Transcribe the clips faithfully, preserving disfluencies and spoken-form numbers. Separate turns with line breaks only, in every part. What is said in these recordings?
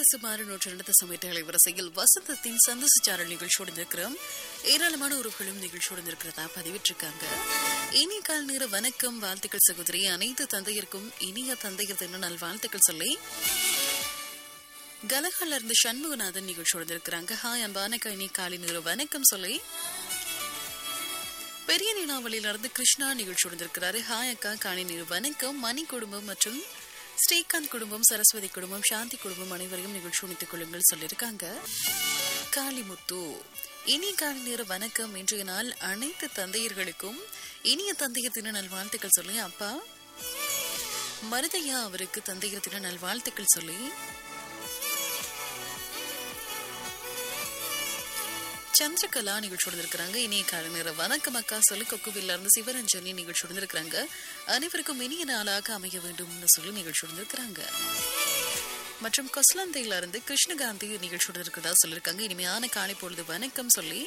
சுமார் நூற்றி இரண்டு சமயங்களை வரிசையில் வசந்தத்தின் சந்தோஷச்சாரல் நிகழ்ச்சியோடு இருக்கிறோம். ஏராளமான உறவுகளும் நிகழ்ச்சியோடு இருக்கிறதா பதிவிட்டிருக்காங்க. இனி கால் நேர வணக்கம், வாழ்த்துக்கள் சகோதரி. அனைத்து தந்தையருக்கும் இனிய தந்தையர் தின நல் வாழ்த்துக்கள் சொல்லி கலகால இருந்து சண்முகநாதன் நிகழ்ச்சியோடு இருக்கிறாங்க. ஹாய் அன்பான இனி காலை நேர வணக்கம் சொல்லி பெரிய நீனாவளியில இருந்து கிருஷ்ணா நிகழ்ச்சியோடு இருக்கிறாரு. ஹாய் அக்கா, காலை நேர வணக்கம். மணி குடும்பம் மற்றும் ஸ்ரீகாந்த் குடும்பம், சரஸ்வதி குடும்பம், சாந்தி குடும்பம் அனைவரையும் நிகழ்ச்சி உணித்துக் கொள்ளுங்கள் சொல்லியிருக்காங்க. காளிமுத்து இனி காலை நேர வணக்கம். இன்றைய நாள் அனைத்து தந்தையர்களுக்கும் இனிய தந்தையர் தின நல்வாழ்த்துக்கள் சொல்லி அப்பா மருதையா அவருக்கு தந்தையர் தின நல்வாழ்த்துக்கள் சொல்லி சந்திரகலா நிகழ்ச்சியோடு இருக்கிறாங்க. இனிய காலை நேர வணக்கம் அக்கா சொல்லி கொக்குவில்ல இருந்து சிவரஞ்சனி நிகழ்ச்சியோடு இருக்கிறாங்க. அனைவருக்கும் இனிய நாளாக அமைய வேண்டும் சொல்லி நிகழ்ச்சியோடு இருக்கிறாங்க. மற்றும் கொஸ்லந்தையில இருந்து கிருஷ்ணகாந்தி நிகழ்ச்சியோடு இருக்கிறதா சொல்லியிருக்காங்க. இனிமையான காலை பொழுது வணக்கம் சொல்லி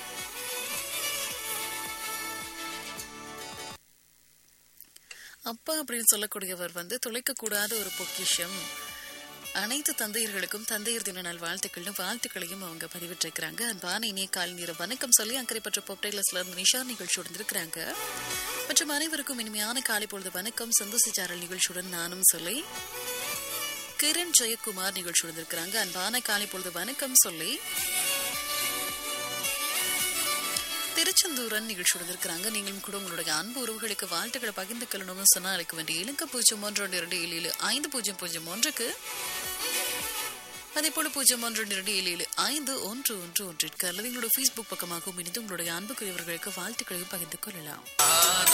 அப்பா அப்படின்னு சொல்லக்கூடியவர் வந்து தொலைக்க கூடாத ஒரு பொக்கிஷம். அனைத்து தந்தையர்களுக்கும் தந்தையர் தின நாள் வாழ்த்துக்கள்னு வாழ்த்துக்களையும் அவங்க பதிவிட்டிருக்கிறாங்க. அன்பான இனிய காலை நேர வணக்கம் சொல்லி அக்கறைப்பற்ற பொப்டைலஸ்ல இருந்து நிஷா நிகழ்ச்சியுடன் இருக்கிறாங்க. மற்றும் அனைவருக்கும் இனிமையான காலை பொழுது வணக்கம். சந்தோஷிச்சாரல் நிகழ்ச்சியுடன் நானும் சொல்லி கிரண் ஜெயக்குமார் நிகழ்ச்சியுடன் இருக்கிறாங்க. அன்பான காலை பொழுது வணக்கம் சொல்லி திருச்செந்தூரன் நிகழ்ச்சியோடு இருக்கிறாங்க. நீங்களும் கூட உங்களுடைய அன்பு உறவுகளுக்கு வாழ்த்துக்களை பகிர்ந்து கொள்ளணும்னு சொன்னா அழைக்க வேண்டிய இலக்க பூஜ்ஜியம் ஒன்று ரெண்டு இரண்டு ஏழு ஏழு ஐந்து பூஜ்ஜியம் பூஜ்ஜியம் ஒன்றுக்கு, அதே போல பூஜ்ஜியம் ஒன்று ரெண்டு இரண்டு ஏழு ஏழு ஐந்து ஒன்று ஒன்று ஒன்றிற்கு அல்லது எங்களுடைய பேஸ்புக் பக்கமாகவும் இணைந்து உங்களுடைய அன்புக்குரியவர்களுக்கு வாழ்த்துக்களையும் பகிர்ந்து கொள்ளலாம்.